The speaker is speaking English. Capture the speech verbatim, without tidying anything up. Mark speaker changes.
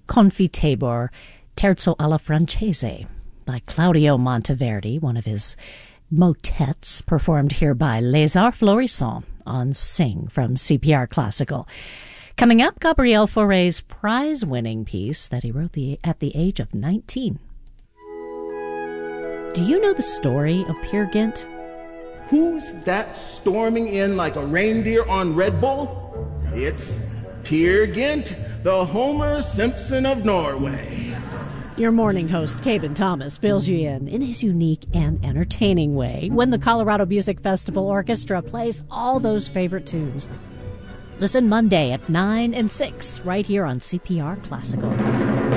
Speaker 1: Confiteor, Terzo alla Francese by Claudio Monteverdi, one of his motets performed here by Les Arts Florissants on Sing from C P R Classical. Coming up, Gabriel Fauré's prize-winning piece that he wrote the, at the age of nineteen. Do you know the story of Peer Gynt?
Speaker 2: Who's that storming in like a reindeer on Red Bull? It's Peer Gynt, the Homer Simpson of Norway.
Speaker 1: Your morning host, Cabin Thomas, fills you in in his unique and entertaining way when the Colorado Music Festival Orchestra plays all those favorite tunes. Listen Monday at nine and six right here on C P R Classical.